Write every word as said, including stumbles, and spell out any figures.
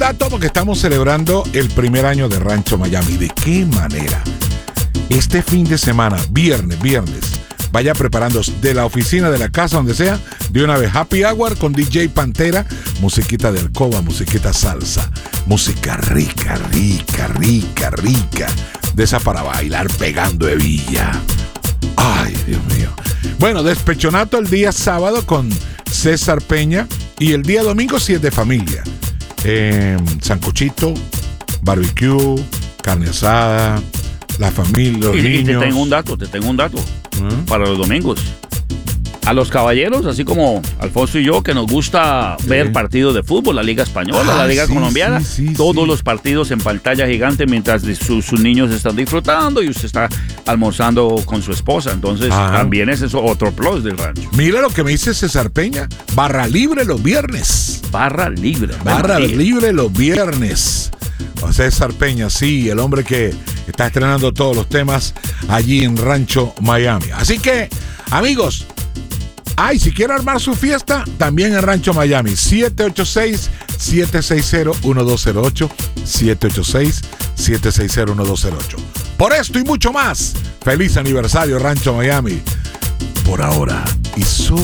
dato porque estamos celebrando el primer año de Rancho Miami. ¿De qué manera? Este fin de semana, viernes, viernes, vaya preparándose de la oficina, de la casa, donde sea, de una vez Happy Hour con D J Pantera, musiquita de alcoba, musiquita salsa, música rica, rica, rica, rica, de esa para bailar pegando hebilla. Ay, Dios mío. Bueno, despechonato el día sábado con César Peña y el día domingo sí es de familia. Eh, sancochito, barbecue, carne asada, la familia, los y, niños. Y te tengo un dato, te tengo un dato ¿Mm? para los domingos. A los caballeros, así como Alfonso y yo, que nos gusta sí. ver partidos de fútbol, la Liga Española, ah, la Liga sí, Colombiana, sí, sí, todos sí. los partidos en pantalla gigante mientras sus, sus niños están disfrutando y usted está almorzando con su esposa. Entonces, ah. también es eso otro plus del rancho. Mira lo que me dice César Peña, barra libre los viernes. Barra libre. Barra bueno, libre los viernes. César Peña, sí, el hombre que está estrenando todos los temas allí en Rancho Miami. Así que, amigos, ay, si quiere armar su fiesta, también en Rancho Miami. siete ocho seis, siete seis cero, uno dos cero ocho. siete ocho seis, siete seis cero, uno dos cero ocho. Por esto y mucho más, feliz aniversario Rancho Miami. Por ahora, y su